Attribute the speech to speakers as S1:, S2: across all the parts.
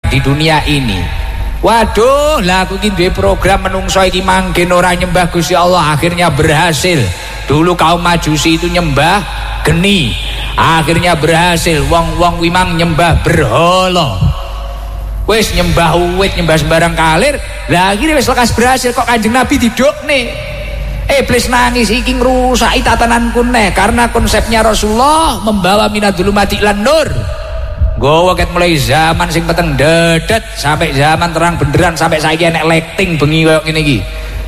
S1: di dunia ini. Waduh, lah aku iki duwe program menungso iki manggen ora nyembah Gusti Allah, akhirnya berhasil. Dulu kaum Majusi itu nyembah geni, akhirnya berhasil. Wong-wong wimang nyembah berhala. Wis nyembah uwit, nyembah sembarang kalir. Lah akhirnya wis lekas berhasil, kok Kanjeng Nabi didokne. Iblis nangis iki ngrusaki tatananku neh, karena konsepnya Rasulullah membawa minadzulumati ilan nur. Gowo ket mulai zaman sing peteng dedet sampai zaman terang benderan, sampai saiki enek lighting bengi koyo ngene iki.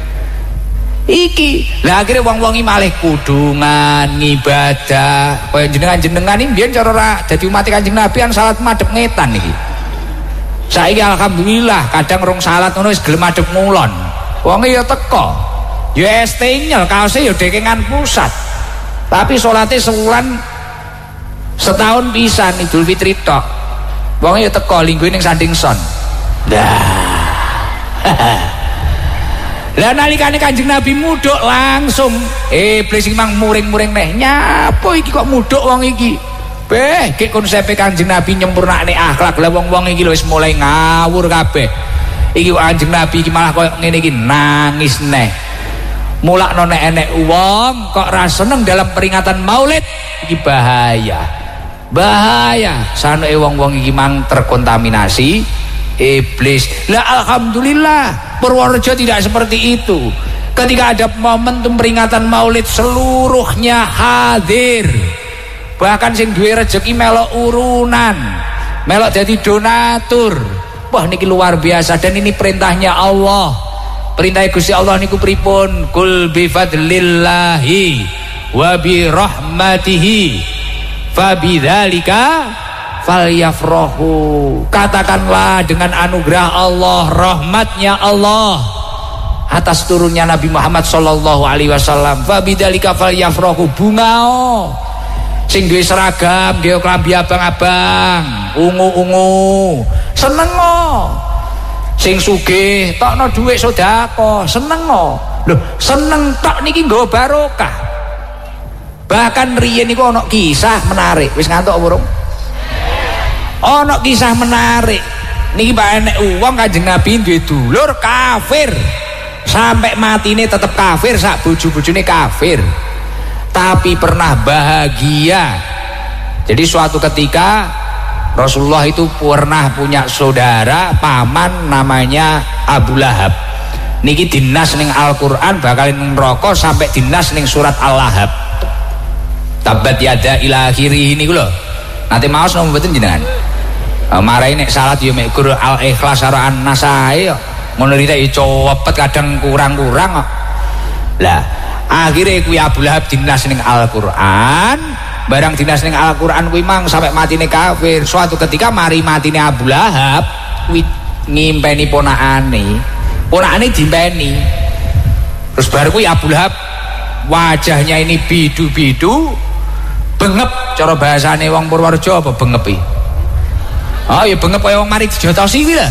S1: Iki lah akhirnya wong-wong iki malih kudungan, ngibadah. Kaya jenengan-jenengan iki mbiyen cara ora dadi umat Kanjeng Nabi kan salat madhep ngetan iki. Saiki alhamdulillah kadang rong salat ngono wis gelem madhep ngulon. Wonge ya teko. Ya estinyel kaose ya dekengan pusat. Tapi salate sewulan setahun pisan Idul Fitri tok. Wonge ya teko linggo ning sanding son. Lah nalikane Kanjeng Nabi mudhuk langsung iblis iki mang muring-muring neh. Nyapa iki kok mudhuk wong iki? Beh, ki konsepe Kanjeng Nabi nyempurnakne akhlak. Lah wong-wong iki lho wis mulai ngawur kabeh. Iki Kanjeng Nabi iki malah koyo ngene iki nangis neh. Mulakno nek enek wong kok ra seneng dalam peringatan Maulid iki bahaya. Bahaya, sanuke wong-wong iki mang terkontaminasi iblis. Lah alhamdulillah Purworejo tidak seperti itu. Ketika ada momentum peringatan Maulid seluruhnya hadir. Bahkan sing duwe rezeki melok urunan, melok jadi donatur. Wah niki luar biasa, dan ini perintahnya Allah. Perintah Gusti Allah niku pripun? Kul bi fadlillahi wa bi rahmatihi fabidzalika falyafrahu. Katakanlah dengan anugerah Allah, rahmatnya Allah atas turunnya Nabi Muhammad sallallahu alaihi wasallam, fabidzalika falyafrahu. Bungao sing duwe seragam, dia klambi abang-abang, ungu-ungu, seneng kok. Sing sugih tokno dhuwit sedekah, seneng kok. Lho, seneng tok niki nggo barokah. Bahkan riyen niku ana kisah menarik. Wis ngantuk apa urung? Ana kisah menarik. Niki Pak enek wong Kanjeng Nabi duwe dulur kafir. Sampai matine tetep kafir, sak bojo-bojone kafir. Tapi pernah bahagia. Jadi suatu ketika Rasulullah itu pernah punya saudara paman namanya Abu Lahab. Niki dinas ning Al-Qur'an bakal neraka sampai dinas ning surat Al-Lahab. Tabat yada ila akhirih niku lho. Nanti maos napa mboten jenengan? Marai nek salat yo mek gur Al-Ikhlas karo An-Nas ae yo. Ngono rite cepet kadang kurang-kurang kok. Lah akhirnya kuwi Abu Lahab dinas ning Al-Qur'an. Barang dinas ning Al-Qur'an kuwi mang sampai matine kafir. Suatu ketika mari matine Abu Lahab kuwi ngimpeni ponakane. Ponakane dimpeni. Terus baru kuwi Abu Lahab wajahnya ini bidu-bidu, bengep cara bahasane wong Purworejo apa bengep iki? Oh ya bengep kaya wong mari dijotosi kuwi lho.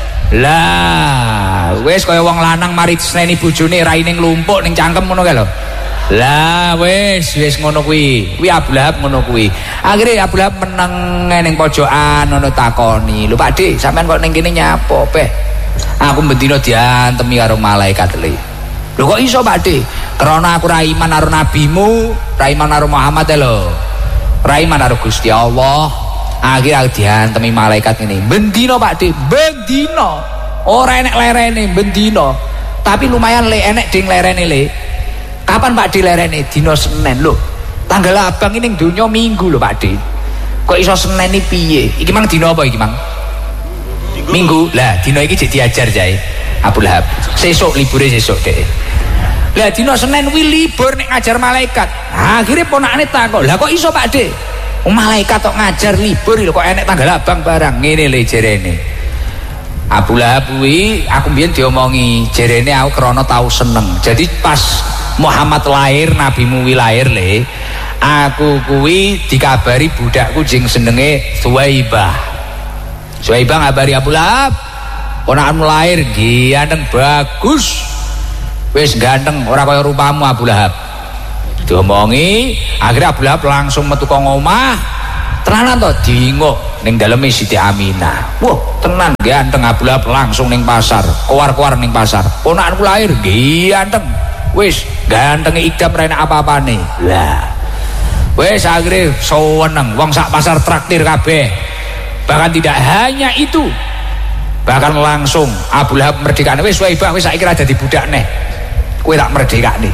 S1: Lah, wis kaya wong lanang mari diseneni bojone raine nglumpuk ning cangkem ngono kae lho. Lah wis ngono kuwi. Kuwi Abu Lahab ngono kuwi. Akhire Abu Lahab meneng ning pojokan ngono takoni. Lho Pak Dik, sampean kok ning kene nyapa, Beh? Aku bendina diantemi karo malaikat le. Lho kok iso Pak Dik? Karena aku ra iman karo nabimu, ra iman karo Muhammad lho. Ra iman karo Gusti Allah. Akhirnya aku diantemi malaikat ini. Bendina Pak Dik, bendina. Ora enek lerene bendina. Tapi lumayan le enek ding lerene le. Kapan Pak Dik lerene? Dina Senin lho. Tanggal abang ini donya Minggu lho Pak Dik. Kok iso Senin iki piye? Iki mang dina apa iki mang? Minggu. Lah dina iki jek diajar jae Abu Lahab. Sesuk libure sesuk dhek. Lah dina Senin kuwi libur nek ngajar malaikat. Akhire ponakane takok, "Lah kok iso Pak Dik? Malaikat kok ngajar libur lho, kok enek tanggal abang barang." Ngene le jerene. Abu Lahab kuwi aku mbiyen diomongi, jerene aku krana tau seneng. Jadi pas Muhammad lahir, nabimu kuwi lahir le, aku kuwi dikabari budakku jeng senenge Suwaibah. Suwaibah ngabari Abu Lahab, ponakanmu lahir ganteng bagus. Wis ganteng ora kaya rupamu Abu Lahab. Diomongi, akhirnya Abu Lahab langsung metu ka omah, tenanan to dingok ning daleme Siti Aminah. Wah, tenan ganteng Abu Lahab langsung ning pasar, keluar-keluar ning pasar. Ponakanku lahir ganteng. Wis, gantenge idam ra enak apa-apane. Lah. Wis akhire seneng wong sak pasar traktir kabeh. Bahkan tidak hanya itu. Bahkan langsung Abu Lahab merdekane. Wis wae Bang, wis saiki ra dadi budak neh. Kowe tak merdekane.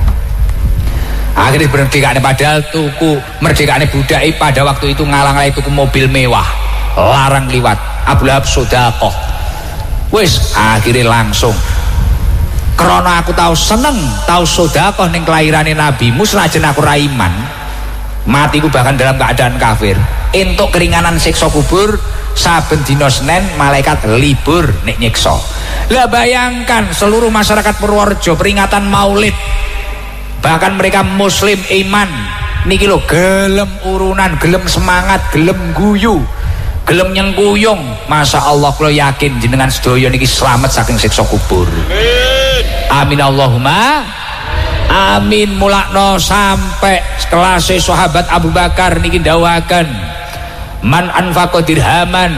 S1: Akhirnya merdekane padahal tuku merdekane budai pada waktu itu ngalang-alang tuku mobil mewah larang liwat. Abu Lahab sedekah wis akhirnya langsung karena aku tahu seneng tahu sedekah ning kelahirane Nabi senajan aku ra iman matiku bahkan dalam keadaan kafir entuk keringanan siksa kubur saben dina Senin malaikat libur nek nyiksa. Lah bayangkan seluruh masyarakat Purworejo peringatan Maulid bahkan mereka muslim iman niki lho gelem urunan gelem semangat gelem guyu gelem nyengkuyung. Masya Allah kula yakin jenengan sedaya niki selamat saking siksa kubur. Amin Allahumma amin. Mulakno sampai kelas sahabat Abu Bakar niki dawuhaken man anfaqa dirhaman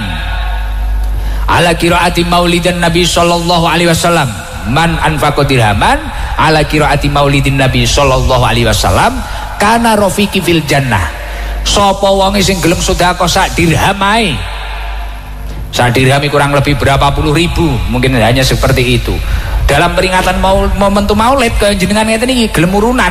S1: ala qiraati maulidan Nabi sallallahu alaihi wasallam. Man anfaqa dirhaman ala qiraati maulidin Nabi sallallahu alaihi wasallam kana rafiqi fil jannah. Sapa wonge sing gelem sedekah sak dirham ae. Sak dirham kurang lebih berapa puluh ribu, mungkin hanya seperti itu. Dalam peringatan momentum Maulid jenengan ngeten iki gelem urunan.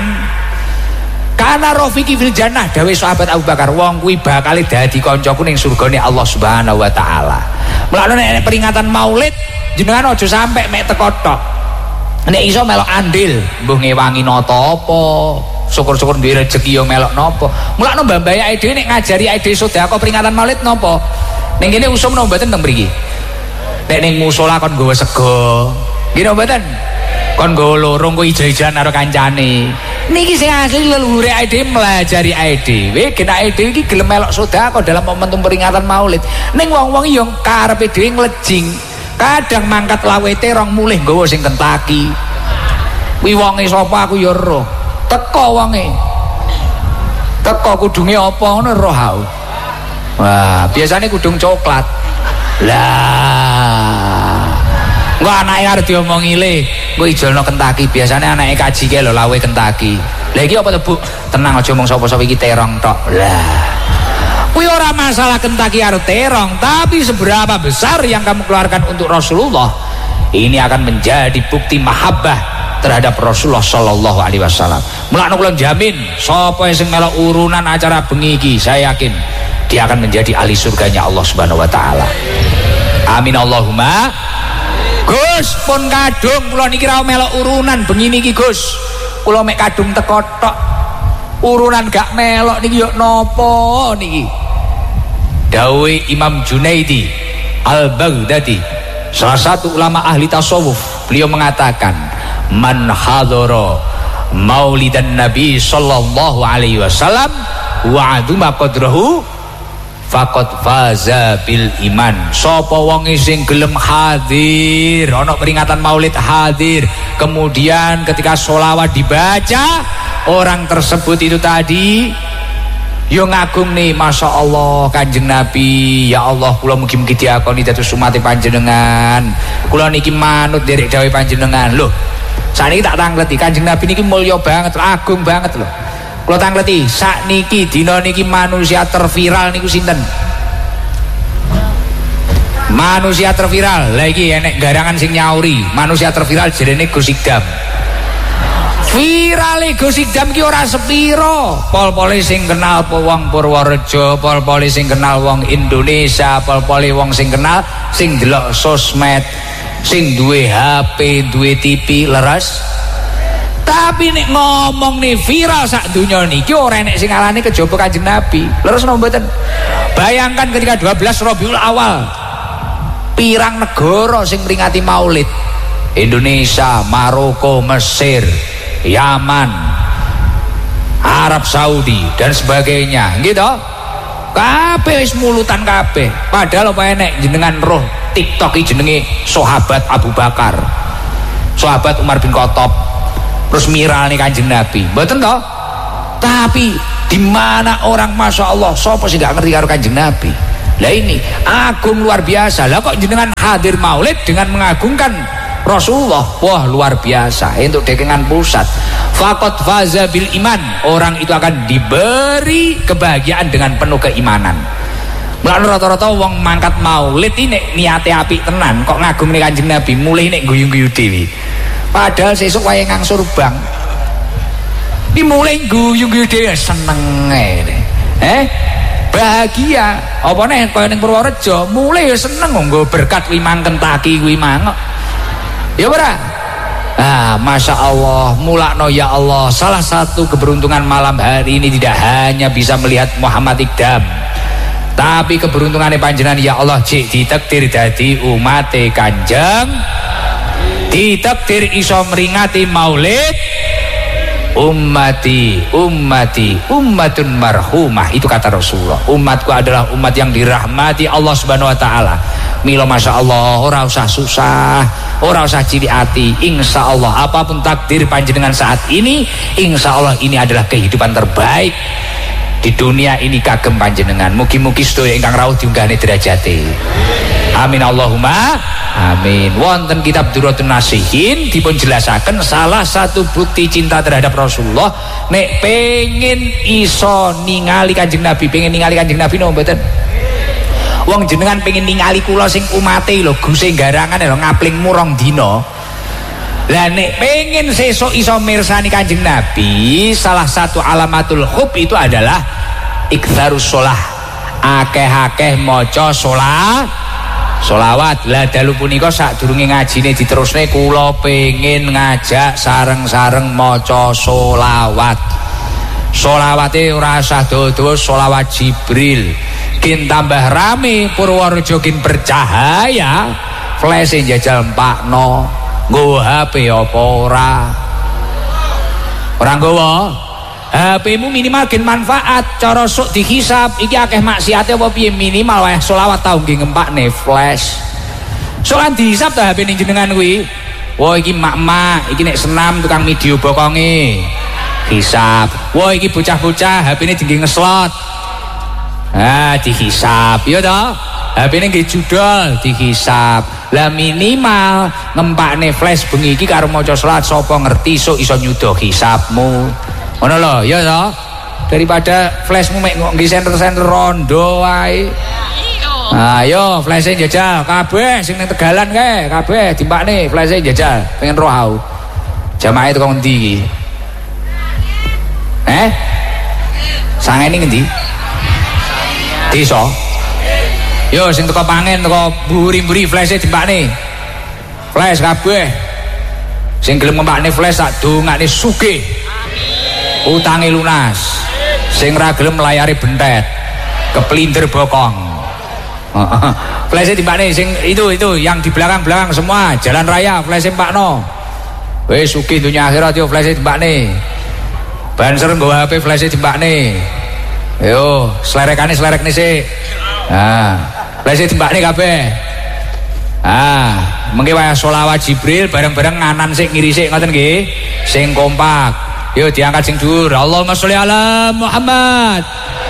S1: Kana rafiqi fil jannah dawuh sahabat Abu Bakar, wong kuwi bakal dadi kancaku ning surgane Allah Subhanahu wa taala. Mulane nek peringatan Maulid jenengan aja sampe mek teko tok. Nek iso melok andil, mbuh ngewangi nata apa, syukur-syukur duwe rezeki yo melok napa. Mulane mbah-mbah dhewe nek ngajari dhewe sedekah peringatan Maulid napa. Ning kene usumno mboten teng mriki. Nek ning musala kon nggawa sego. Nggih mboten? Kon nggawa lorong kok ijo-ijoan karo kancane. Niki sing asli leluhure dhewe melajari dhewe, genake dhewe iki gelem melok sedekah dalam momentum peringatan Maulid. Ning wong-wong yo karepe dhewe nglejing. Kadang mangkat lawete rong mulih nggawa sing kentaki. Kuwi wonge sapa aku ya roh. Teko wonge. Teko kudunge apa ngono roh aku. Wah, biasanya kudung coklat. Lah. Engko anake arep diomongi le, engko ijolno kentaki. Biasanya anake kaji ke lho lawe kentaki. Lah iki apa to, Bu? Tenang aja omong sapa-sapa iki terong tok. Lah. Kuwi ora masalah kentaki karo terong, tapi seberapa besar yang kamu keluarkan untuk Rasulullah, ini akan menjadi bukti mahabbah terhadap Rasulullah sallallahu alaihi wasallam. Mulane kula jamin sapa sing melok urunan acara bengi iki, saya yakin dia akan menjadi ahli surganya Allah Subhanahu wa taala. Amin Allahumma. Gus pun kadung kula niki ra melok urunan bengi niki Gus. Kula mek kadung teko tok. Urunan gak melok niki yo napa niki? Dawuh Imam Junaidi Al-Baghdadi, salah satu ulama ahli tasawuf, beliau mengatakan man hadara maulidan Nabi sallallahu alaihi wasallam wa aduma qadrahu faqad faza bil iman. Sapa wong sing gelem hadir ana peringatan Maulid, hadir, kemudian ketika sholawat dibaca orang tersebut itu tadi yo ngagung nih, Masya Allah Kanjeng Nabi, ya Allah kula mugi-mugi diakoni dados umate panjenengan, kula niki manut derek dawuh panjenengan. Loh sakniki tak tangleti Kanjeng Nabi niki mulya banget, agung banget loh. Kula tangleti sakniki dina niki manusia terviral niku sinten? Manusia terviral. Lah iki enek garangan sing nyauri manusia terviral jenenge Gus Idam. Virale Gus Idam ki ora sepiro, pol-pole sing kenal wong Purworejo, pol-pole sing kenal wong Indonesia, pol-pole wong sing kenal sing delok sosmed, sing duwe HP, duwe TV leres. Tapi nek ngomong nih viral sak dunya niki ora enek sing ngalani kejaba Kanjeng Nabi. Leres napa mboten? Bayangkan ketika 12 Rabiul Awal, pirang negara sing meringati Maulid. Indonesia, Maroko, Mesir, Yaman, Arab Saudi dan sebagainya gitu. Kabeh wis mulutan kabeh. Padahal apa enek jenengan roh TikTok iki jenenge sahabat Abu Bakar, sahabat Umar bin Khattab, terus miral nih Kanjeng Nabi. Mboten toh? Tapi Di mana orang Masya Allah sapa sih gak ngerti karo Kanjeng Nabi. Lah ini agung luar biasa. Lah kok jenengan hadir maulid dengan mengagungkan Rasulullah, wah luar biasa. Untuk dekengan pusat faqad faza bil iman, orang itu akan diberi kebahagiaan dengan penuh keimanan. Mulane rata-rata wong mangkat maulid ini niate apik tenan, kok ngagungne Kanjeng Nabi mulai nek guyu-guyu dhewe. Padahal sesuk wae ngangsur bang. Dimulai guyu-guyu dhewe seneng bahagia. Apa nih kaya ning Purworejo mulai ya seneng nggo berkat kuwi mangken taki kuwi mangok. Ya ora? Masya Allah, mulakno ya Allah. Salah satu keberuntungan malam hari ini tidak hanya bisa melihat Muhammad Iqdam, tapi keberuntungannya panjenengan ya Allah cik ditakdir dadi umate Kanjeng, ditakdir iso meringati maulid ummati ummatun marhumah. Itu kata Rasulullah, umatku adalah umat yang dirahmati Allah Subhanahu wa taala. Milo Masya Allah, ora usah susah, ora usah cilik hati. Insya Allah apapun takdir panjenengan saat ini, insya Allah ini adalah kehidupan terbaik di dunia ini kagem panjenengan. Mugi-mugi sedaya ingkang rawuh diunggahne derajate. Amin Allahumma amin. Wonten kitab Durratun Nasihin dipun jelasaken salah satu bukti cinta terhadap Rasulullah nek pengen iso ningali Kanjeng Nabi, pengen ningali Kanjeng Nabi no mboten. Wong jenengan pengen ningali kula sing umate lho guse garangan lho ngaplingmu rong dina. Lah nek pengen sesuk iso mirsani Kanjeng Nabi, salah satu alamatul hub itu adalah iktsarus sholah, akeh-akeh maca sholawat. Lah dalu punika sadurunge ngajine diterusne kula pengen ngajak sareng-sareng maca sholawat. Sholawate ora usah dawa-dawa, sholawat Jibril. Kin tambah rame Purworejo kin bercahaya, flash njajal empakno. Nggo HP apa ora nggawa HP-mu minimal gen manfaat cara sok dihisab iki akeh maksiate apa piye, minimal wae selawat tau nggih ngempakne flash. Sokan dihisab ta HP ning jenengan kuwi. Wah iki mak-mak, iki nek senam tukang video bokonge hisab. Wah iki bocah-bocah HP-ne dingge ngeslot. Dihisab ya toh. HP-ne nggih judol dihisab. Lah minimal ngempakne flash bengi iki karo maca salat sapa ngerti sok iso nyuduh hisabmu. Ngono lho ya toh. Daripada flashmu mek nggih senter-senter rondo wae. Ayo flash-e jajal kabeh sing ning Tegalan kae, kabeh dimpakne flash-e jajal. Pengen roh aku. Jamaah itu kok ngendi iki? Sangene ngendi? Desa. Yo sing teko pangen teko mburi-mburi flash-e dimpakne. Flash kabeh. Sing gelem ngempakne flash tak dongakne sugih. Utange lunas. Sing ra gelem layare bentet. Kepelintir bokong. Flash-e dimpakne sing itu yang di belakang-belakang semua jalan raya flash-e mbakno. Wis sugih dunya akhirat yo flash-e dimpakne. Banser nggo HP flash-e dimpakne. Yo slerekane slerekne sik. Flash-e dimpakne kabeh. Mengke wae sholawat Jibril bareng-bareng nganan sik ngiri sik ngoten nggih. Sing kompak. Yo diangkat sing dhuwur. Allahumma sholli ala Muhammad.